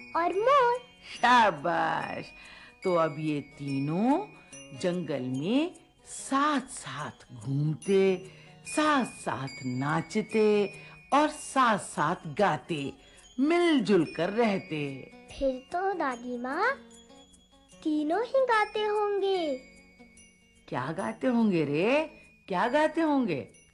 और मोर। शाबाश। तो अब ये तीनों जंगल में साथ साथ घूमते, साथ साथ नाचते और साथ साथ गाते, मिलजुल कर रहते। फिर तो दादी माँ तीनों ही गाते होंगे। क्या गाते होंगे रे? क्या गाते होंगे?